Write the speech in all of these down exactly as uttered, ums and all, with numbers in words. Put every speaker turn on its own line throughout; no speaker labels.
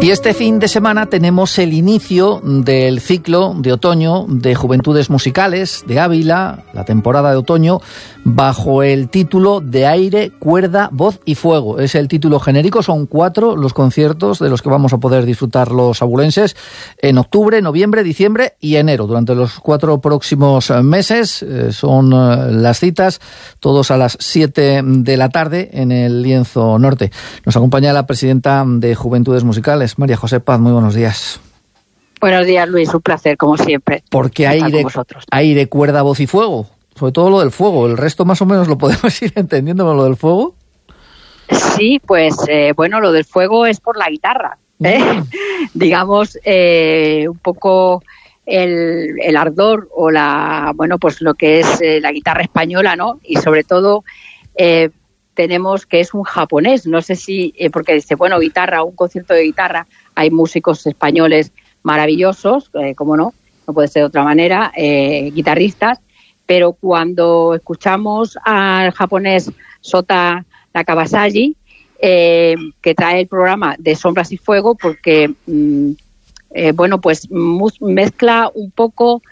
Y este fin de semana tenemos el inicio del ciclo de otoño de Juventudes Musicales de Ávila, la temporada de otoño, bajo el título de Aire, Cuerda, Voz y Fuego. Es el título genérico, son cuatro los conciertos de los que vamos a poder disfrutar los abulenses en octubre, noviembre, diciembre y enero. Durante los cuatro próximos meses eh, son eh, las citas, todos a las siete de la tarde en el Lienzo Norte. Nos acompaña la presidenta de Juventudes Musicales, María José Paz. Muy buenos días.
Buenos días, Luis, un placer, como siempre.
¿Por qué aire, aire, cuerda, voz y fuego? Sobre todo lo del fuego, el resto más o menos lo podemos ir entendiendo, lo del fuego.
Sí, pues eh, bueno, lo del fuego es por la guitarra, ¿eh? Mm. Digamos, eh, un poco el, el ardor o la, bueno, pues lo que es eh, la guitarra española, ¿no? Y sobre todo eh, tenemos que es un japonés, no sé si, eh, porque dice, bueno, guitarra, un concierto de guitarra, hay músicos españoles maravillosos, eh, como no, no puede ser de otra manera, eh, guitarristas, pero cuando escuchamos al japonés Sota Nakabasashi, eh, que trae el programa de Sombras y Fuego, porque mm, eh, bueno, pues mezcla un poco,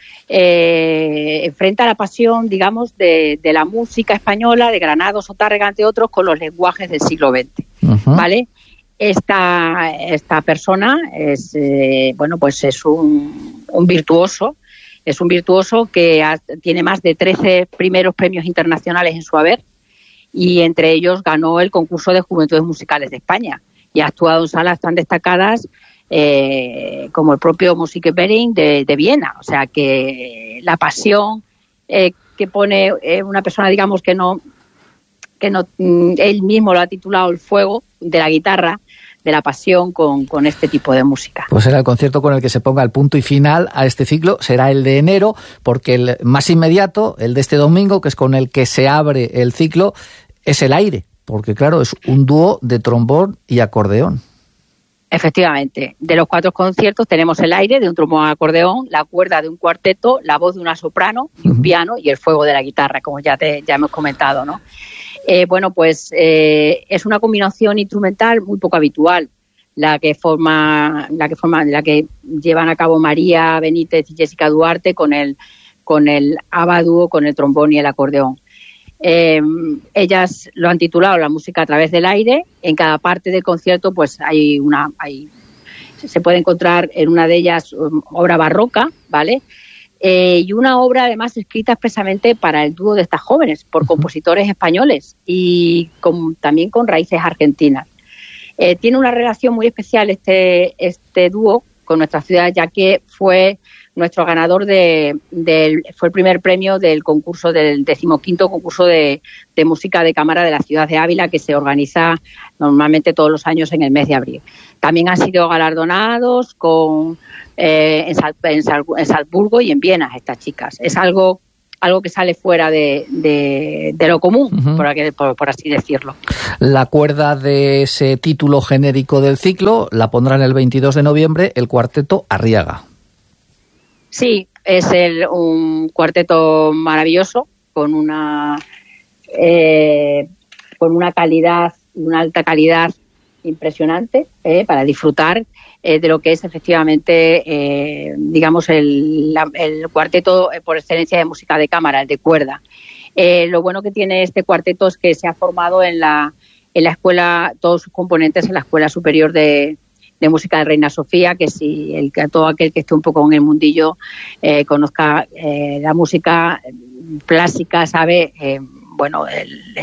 eh, enfrenta la pasión, digamos, de, de la música española, de Granados, Otárrega, entre otros, con los lenguajes del siglo veinte, uh-huh. ¿Vale? Esta, esta persona es, eh, bueno, pues es un, un virtuoso, es un virtuoso que ha, tiene más de trece primeros premios internacionales en su haber, y entre ellos ganó el concurso de Juventudes Musicales de España y ha actuado en salas tan destacadas eh, como el propio Musikverein de, de Viena. O sea que la pasión eh, que pone eh, una persona, digamos, que no, que no, él mismo lo ha titulado el fuego de la guitarra, de la pasión con, con este tipo de música.
Pues será el concierto con el que se ponga el punto y final a este ciclo, será el de enero, porque el más inmediato, el de este domingo, que es con el que se abre el ciclo, es el aire, porque claro, es un dúo de trombón y acordeón.
Efectivamente, de los cuatro conciertos tenemos el aire de un trombón y acordeón, la cuerda de un cuarteto, la voz de una soprano y un uh-huh. piano y el fuego de la guitarra, como ya te ya hemos comentado, ¿no? Eh, bueno, pues eh, es una combinación instrumental muy poco habitual, la que forma, la que forma, la que llevan a cabo María Benítez y Jessica Duarte con el con el ABBA dúo, con el trombón y el acordeón. Eh, ellas lo han titulado La música a través del aire. En cada parte del concierto, pues hay una, hay, se puede encontrar en una de ellas um, obra barroca, ¿vale? Eh, y una obra además escrita expresamente para el dúo de estas jóvenes por compositores españoles y con, también con raíces argentinas. Eh, tiene una relación muy especial este, este dúo con nuestra ciudad, ya que fue nuestro ganador de, del, fue el primer premio del concurso, del decimoquinto concurso de, de música de cámara de la ciudad de Ávila, que se organiza normalmente todos los años en el mes de abril. También han sido galardonados con eh, en, Sal, en, Sal, en Salzburgo y en Viena estas chicas. Es algo algo que sale fuera de, de, de lo común, uh-huh. por, por, por así decirlo.
La cuerda de ese título genérico del ciclo la pondrán el veintidós de noviembre el cuarteto Arriaga.
Sí, es el, un cuarteto maravilloso, con una eh, con una calidad, una alta calidad impresionante eh, para disfrutar eh, de lo que es efectivamente, eh, digamos, el, la, el cuarteto por excelencia de música de cámara, el de cuerda. Eh, lo bueno que tiene este cuarteto es que se ha formado en la, en la escuela, todos sus componentes en la Escuela Superior de de Música de Reina Sofía, que si el, que todo aquel que esté un poco en el mundillo eh, conozca eh, la música clásica, sabe, eh, bueno, el